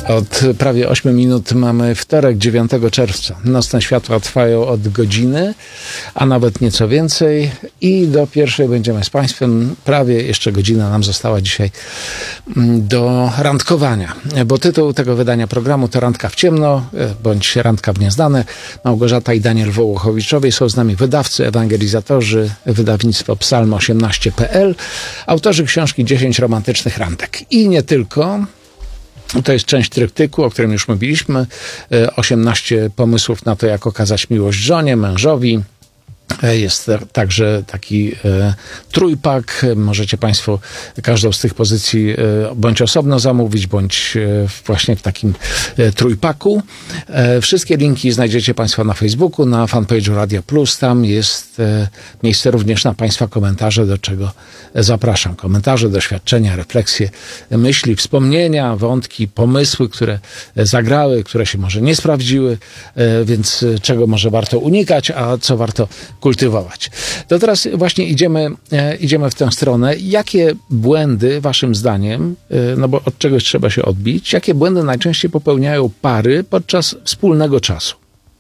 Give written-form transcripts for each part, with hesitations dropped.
Od prawie 8 minut mamy wtorek, 9 czerwca. Nocne światła trwają od godziny, a nawet nieco więcej. I do pierwszej będziemy z Państwem. Prawie jeszcze godzina nam została dzisiaj do randkowania. Bo tytuł tego wydania programu to Randka w ciemno, bądź Randka w nieznane. Małgorzata i Daniel Wołochowiczowie są z nami wydawcy, ewangelizatorzy, wydawnictwo psalm18.pl, autorzy książki 10 romantycznych randek. I nie tylko. To jest część tryptyku, o którym już mówiliśmy. 18 pomysłów na to, jak okazać miłość żonie, mężowi. Jest także taki trójpak. Możecie Państwo każdą z tych pozycji bądź osobno zamówić, bądź właśnie w takim trójpaku. Wszystkie linki znajdziecie Państwo na Facebooku, na fanpage'u Radio Plus. Tam jest miejsce również na Państwa komentarze, do czego zapraszam. Komentarze, doświadczenia, refleksje, myśli, wspomnienia, wątki, pomysły, które zagrały, które się może nie sprawdziły, więc czego może warto unikać, a co warto kultywować. To teraz właśnie idziemy w tę stronę. Jakie błędy, waszym zdaniem, no bo od czegoś trzeba się odbić, jakie błędy najczęściej popełniają pary podczas wspólnego czasu?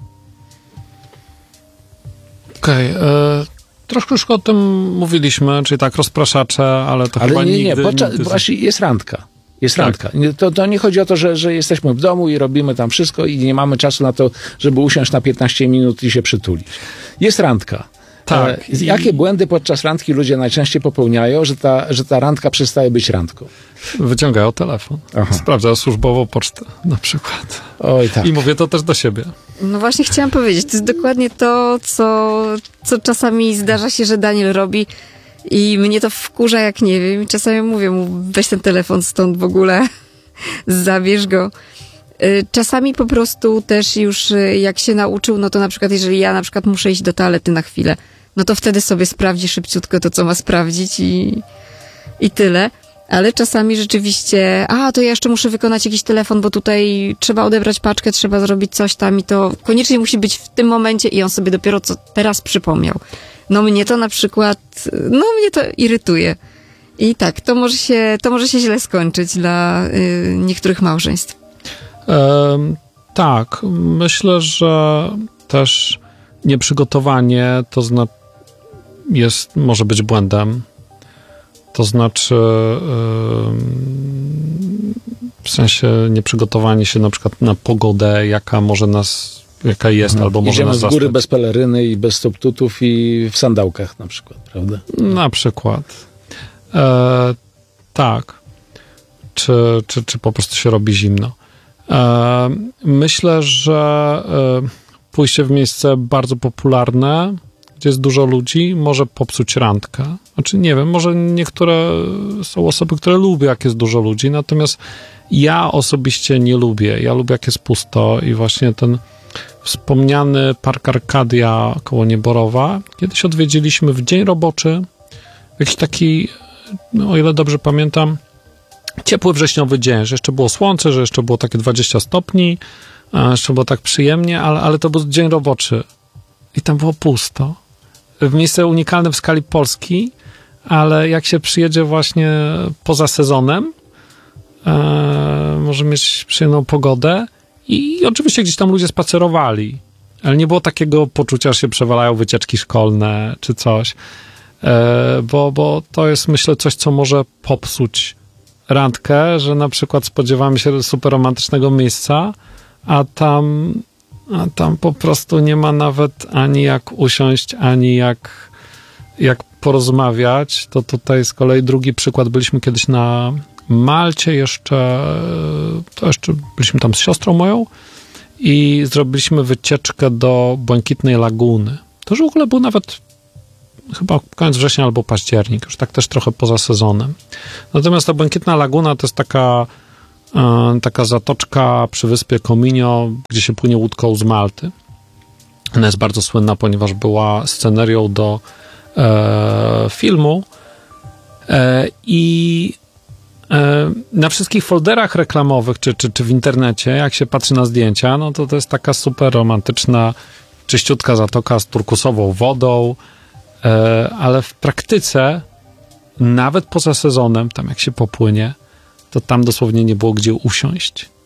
Okej, troszkę już o tym mówiliśmy, czyli tak rozpraszacze, ale to chyba nigdy... Właśnie jest randka. Jest tak. randka. To nie chodzi o to, że jesteśmy w domu i robimy tam wszystko i nie mamy czasu na to, żeby usiąść na 15 minut i się przytulić. Jest randka. Tak. Jakie błędy podczas randki ludzie najczęściej popełniają, że ta randka przestaje być randką? Wyciągają telefon. Sprawdzają służbową pocztę na przykład. Oj, tak. I mówię to też do siebie. No właśnie chciałam powiedzieć, to jest dokładnie to, co czasami zdarza się, że Daniel robi i mnie to wkurza, jak nie wiem. I czasami mówię mu, weź ten telefon stąd w ogóle, zabierz go. Czasami po prostu też już jak się nauczył, no to na przykład jeżeli ja na przykład muszę iść do toalety na chwilę, no to wtedy sobie sprawdzi szybciutko to, co ma sprawdzić i tyle. Ale czasami rzeczywiście, to ja jeszcze muszę wykonać jakiś telefon, bo tutaj trzeba odebrać paczkę, trzeba zrobić coś tam i to koniecznie musi być w tym momencie i on sobie dopiero co teraz przypomniał. No mnie to na przykład, mnie to irytuje. I tak, to może się źle skończyć dla niektórych małżeństw. Tak, myślę, że też nieprzygotowanie może być błędem. To znaczy w sensie nieprzygotowanie się na przykład na pogodę, jaka jest, albo może Idziemy nas z góry zastać. bez peleryny i bez stoptutów i w sandałkach na przykład, prawda? Na przykład. Tak. Czy po prostu się robi zimno. Myślę, że pójście w miejsce bardzo popularne, gdzie jest dużo ludzi, może popsuć randkę. Znaczy, nie wiem, może niektóre są osoby, które lubią, jak jest dużo ludzi, natomiast ja osobiście nie lubię. Ja lubię, jak jest pusto i właśnie ten wspomniany Park Arkadia koło Nieborowa, kiedyś odwiedziliśmy w dzień roboczy, jakiś taki, o ile dobrze pamiętam, ciepły wrześniowy dzień, że jeszcze było słońce, że jeszcze było takie 20 stopni, jeszcze było tak przyjemnie, ale to był dzień roboczy i tam było pusto. Miejsce unikalne w skali Polski, ale jak się przyjedzie właśnie poza sezonem, może mieć przyjemną pogodę i oczywiście gdzieś tam ludzie spacerowali, ale nie było takiego poczucia, że się przewalają wycieczki szkolne czy coś, bo to jest, myślę, coś, co może popsuć randkę, że na przykład spodziewamy się super romantycznego miejsca, a tam po prostu nie ma nawet ani jak usiąść, ani jak porozmawiać. To tutaj z kolei drugi przykład. Byliśmy kiedyś na Malcie jeszcze byliśmy tam z siostrą moją i zrobiliśmy wycieczkę do Błękitnej Laguny. To już w ogóle był nawet chyba koniec września albo październik, już tak też trochę poza sezonem. Natomiast ta Błękitna Laguna to jest taka zatoczka przy wyspie Comino, gdzie się płynie łódką z Malty. Ona jest bardzo słynna, ponieważ była scenerią do filmu i na wszystkich folderach reklamowych czy w internecie, jak się patrzy na zdjęcia, no to jest taka super romantyczna, czyściutka zatoka z turkusową wodą, ale w praktyce nawet poza sezonem, tam jak się popłynie, to tam dosłownie nie było gdzie usiąść.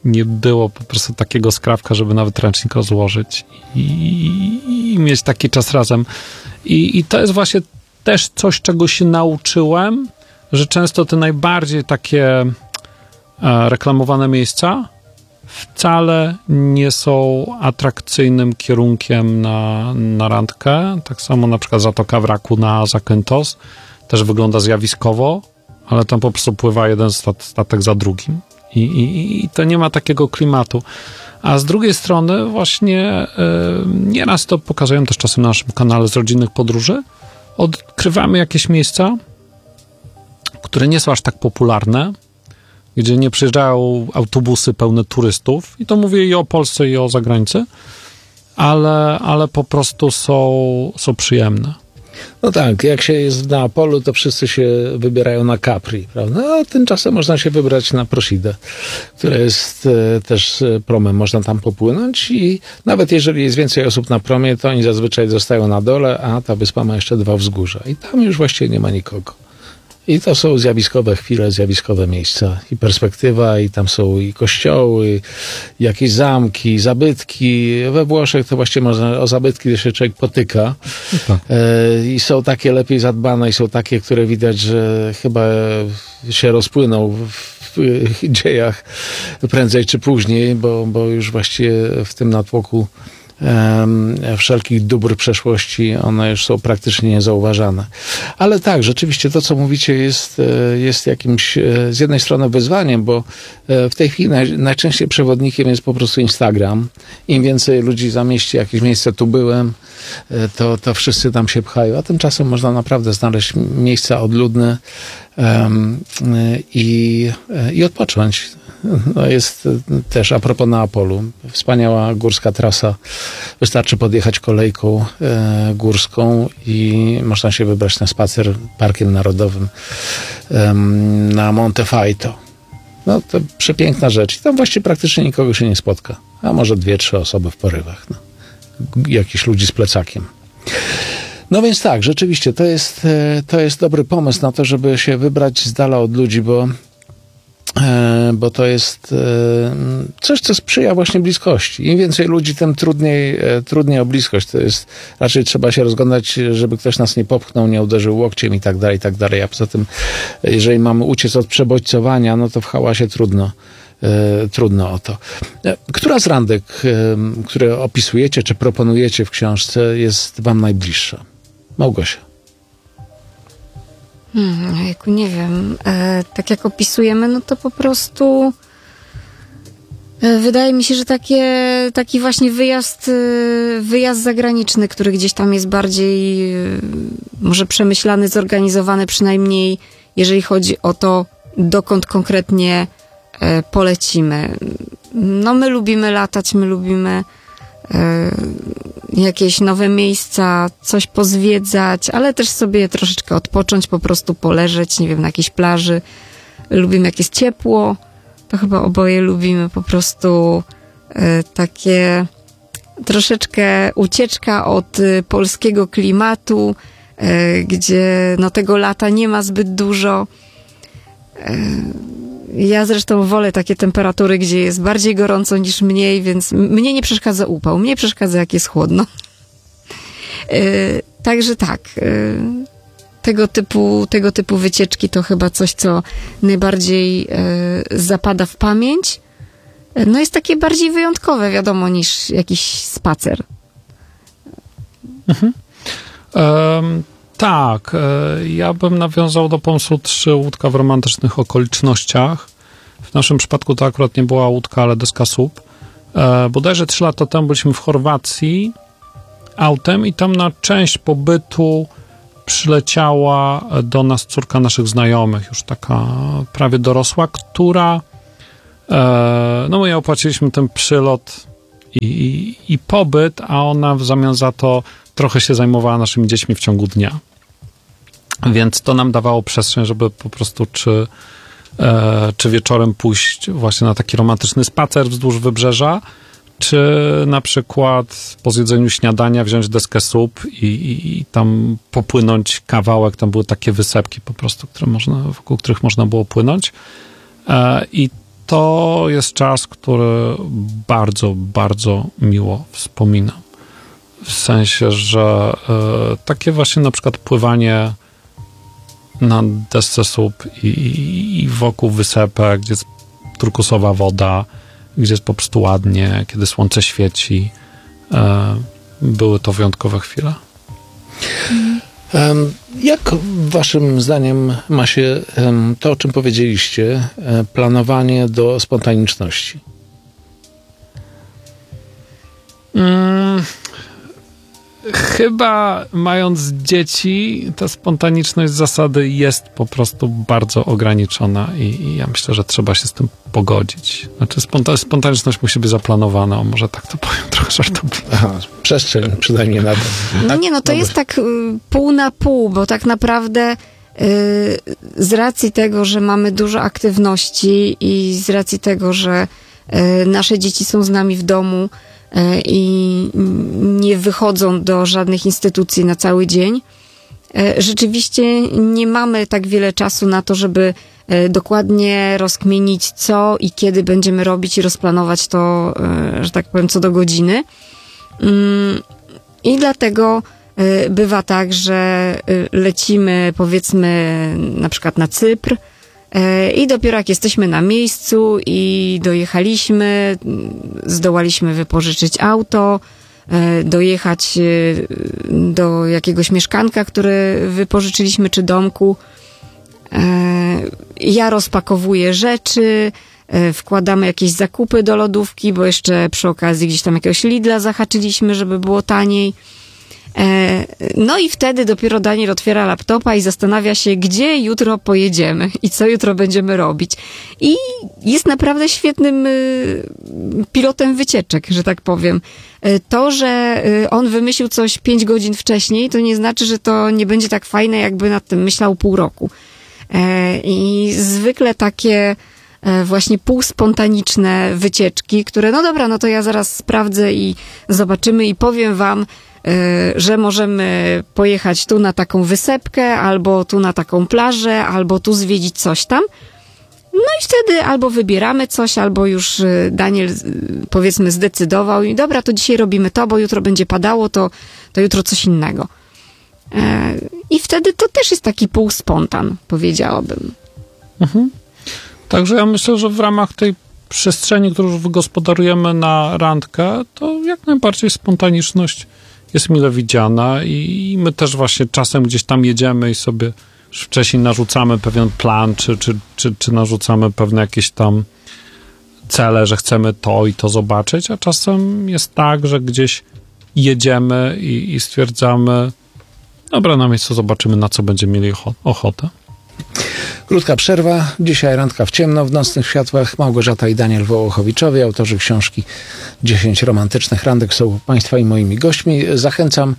nie było po prostu takiego skrawka, żeby nawet ręcznik rozłożyć i mieć taki czas razem. I to jest właśnie też coś, czego się nauczyłem, że często te najbardziej takie reklamowane miejsca wcale nie są atrakcyjnym kierunkiem na randkę. Tak samo na przykład Zatoka Wraku na Zakynthos też wygląda zjawiskowo, ale tam po prostu pływa jeden statek za drugim. I to nie ma takiego klimatu. A z drugiej strony właśnie nieraz to pokazuję też czasem na naszym kanale z rodzinnych podróży. Odkrywamy jakieś miejsca, które nie są aż tak popularne, gdzie nie przyjeżdżają autobusy pełne turystów. I to mówię i o Polsce, i o zagranicy, ale po prostu są przyjemne. No tak, jak się jest w Neapolu, to wszyscy się wybierają na Capri, prawda? A tymczasem można się wybrać na Procida, które jest też promem. Można tam popłynąć i nawet jeżeli jest więcej osób na promie, to oni zazwyczaj zostają na dole, a ta wyspa ma jeszcze 2 wzgórza. I tam już właściwie nie ma nikogo. I to są zjawiskowe chwile, zjawiskowe miejsca i perspektywa, i tam są i kościoły, jakieś zamki, zabytki. We Włoszech to właściwie można o zabytki, gdzie się człowiek potyka. Tak. I są takie lepiej zadbane i są takie, które widać, że chyba się rozpłyną w dziejach prędzej czy później, bo już właściwie w tym natłoku wszelkich dóbr przeszłości, one już są praktycznie niezauważane. Ale tak, rzeczywiście to, co mówicie, jest jakimś z jednej strony wyzwaniem, bo w tej chwili najczęściej przewodnikiem jest po prostu Instagram. Im więcej ludzi zamieści jakieś miejsce, tu byłem, to wszyscy tam się pchają, a tymczasem można naprawdę znaleźć miejsca odludne i odpocząć. No jest też, a propos Neapolu, wspaniała górska trasa. Wystarczy podjechać kolejką górską i można się wybrać na spacer Parkiem Narodowym na Monte Faito. No to przepiękna rzecz. I tam właściwie praktycznie nikogo się nie spotka. A może 2-3 osoby w porywach. No. Jakichś ludzi z plecakiem. No więc tak, rzeczywiście to jest dobry pomysł na to, żeby się wybrać z dala od ludzi, bo to jest coś, co sprzyja właśnie bliskości. Im więcej ludzi, tym trudniej o bliskość. To jest, raczej trzeba się rozglądać, żeby ktoś nas nie popchnął, nie uderzył łokciem i tak dalej, i tak dalej. A poza tym, jeżeli mamy uciec od przebodźcowania, no to w hałasie trudno o to. Która z randek, które opisujecie, czy proponujecie w książce, jest wam najbliższa? Małgosia. Jejku, nie wiem. Tak jak opisujemy, no to po prostu wydaje mi się, że taki właśnie wyjazd zagraniczny, który gdzieś tam jest bardziej może przemyślany, zorganizowany, przynajmniej jeżeli chodzi o to, dokąd konkretnie polecimy. No my lubimy latać, my lubimy jakieś nowe miejsca, coś pozwiedzać, ale też sobie troszeczkę odpocząć, po prostu poleżeć, nie wiem, na jakiejś plaży. Lubimy, jak jest ciepło, to chyba oboje lubimy po prostu takie troszeczkę ucieczka od polskiego klimatu, gdzie no tego lata nie ma zbyt dużo. Ja zresztą wolę takie temperatury, gdzie jest bardziej gorąco niż mniej, więc mnie nie przeszkadza upał, mnie przeszkadza, jak jest chłodno. Także tak, tego typu wycieczki to chyba coś, co najbardziej zapada w pamięć. No jest takie bardziej wyjątkowe, wiadomo, niż jakiś spacer. Mhm. Tak, ja bym nawiązał do pomysłu 3 łódka w romantycznych okolicznościach. W naszym przypadku to akurat nie była łódka, ale deska SUP. Bodajże 3 lata temu byliśmy w Chorwacji autem i tam na część pobytu przyleciała do nas córka naszych znajomych, już taka prawie dorosła, która no my jej opłaciliśmy ten przylot i pobyt, a ona w zamian za to trochę się zajmowała naszymi dziećmi w ciągu dnia. Więc to nam dawało przestrzeń, żeby po prostu czy wieczorem pójść właśnie na taki romantyczny spacer wzdłuż wybrzeża, czy na przykład po zjedzeniu śniadania wziąć deskę SUP i tam popłynąć kawałek. Tam były takie wysepki po prostu, wokół których można było płynąć. I to jest czas, który bardzo, bardzo miło wspominam. W sensie, że takie właśnie na przykład pływanie na desce słup i wokół wysepek, gdzie jest turkusowa woda, gdzie jest po prostu ładnie, kiedy słońce świeci. Były to wyjątkowe chwile. Jak waszym zdaniem ma się to, o czym powiedzieliście, planowanie do spontaniczności? Chyba mając dzieci, ta spontaniczność z zasady jest po prostu bardzo ograniczona i ja myślę, że trzeba się z tym pogodzić. Znaczy spontaniczność musi być zaplanowana, może tak to powiem trochę żartobliwie. Aha, przestrzeń przynajmniej na to. No nie, no to jest tak pół na pół, bo tak naprawdę z racji tego, że mamy dużo aktywności i z racji tego, że nasze dzieci są z nami w domu i nie wychodzą do żadnych instytucji na cały dzień, rzeczywiście nie mamy tak wiele czasu na to, żeby dokładnie rozkminić, co i kiedy będziemy robić i rozplanować to, że tak powiem, co do godziny. I dlatego bywa tak, że lecimy, powiedzmy, na przykład na Cypr i dopiero jak jesteśmy na miejscu i dojechaliśmy, zdołaliśmy wypożyczyć auto, dojechać do jakiegoś mieszkanka, które wypożyczyliśmy, czy domku. Ja rozpakowuję rzeczy, wkładamy jakieś zakupy do lodówki, bo jeszcze przy okazji gdzieś tam jakiegoś Lidla zahaczyliśmy, żeby było taniej. No i wtedy dopiero Daniel otwiera laptopa i zastanawia się, gdzie jutro pojedziemy i co jutro będziemy robić. I jest naprawdę świetnym pilotem wycieczek, że tak powiem. To, że on wymyślił coś 5 godzin wcześniej, to nie znaczy, że to nie będzie tak fajne, jakby nad tym myślał pół roku. I zwykle takie właśnie półspontaniczne wycieczki, które no dobra, no to ja zaraz sprawdzę i zobaczymy i powiem wam, że możemy pojechać tu na taką wysepkę, albo tu na taką plażę, albo tu zwiedzić coś tam. No i wtedy albo wybieramy coś, albo już Daniel, powiedzmy, zdecydował i dobra, to dzisiaj robimy to, bo jutro będzie padało, to jutro coś innego. I wtedy to też jest taki półspontan, powiedziałabym. Mhm. Także ja myślę, że w ramach tej przestrzeni, którą już wygospodarujemy na randkę, to jak najbardziej spontaniczność jest mile widziana i my też właśnie czasem gdzieś tam jedziemy i sobie wcześniej narzucamy pewien plan, czy narzucamy pewne jakieś tam cele, że chcemy to i to zobaczyć, a czasem jest tak, że gdzieś jedziemy i stwierdzamy, dobra, na miejscu zobaczymy, na co będziemy mieli ochotę. Krótka przerwa. Dzisiaj randka w ciemno w nocnych światłach. Małgorzata i Daniel Wołochowiczowie, autorzy książki 10 romantycznych randek, są Państwa i moimi gośćmi. Zachęcam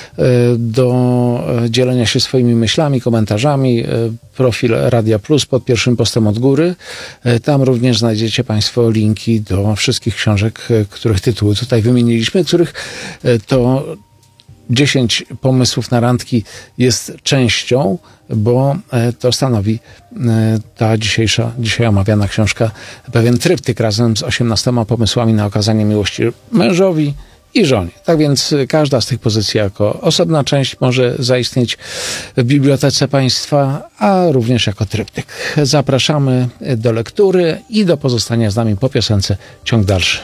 do dzielenia się swoimi myślami, komentarzami. Profil Radia Plus pod pierwszym postem od góry. Tam również znajdziecie Państwo linki do wszystkich książek, których tytuły tutaj wymieniliśmy, których to 10 pomysłów na randki jest częścią, bo to stanowi ta dzisiaj omawiana książka pewien tryptyk razem z 18 pomysłami na okazanie miłości mężowi i żonie. Tak więc każda z tych pozycji jako osobna część może zaistnieć w bibliotece Państwa, a również jako tryptyk. Zapraszamy do lektury i do pozostania z nami po piosence. Ciąg dalszy.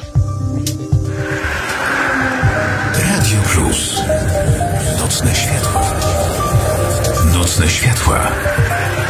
Radio Plus. Nocne światła. Nocne światła.